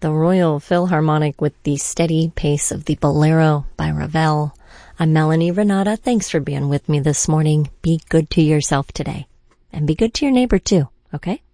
the Royal Philharmonic with the steady pace of the Bolero by Ravel. I'm Melanie Renata. Thanks for being with me this morning. Be good to yourself today. And be good to your neighbor too, okay?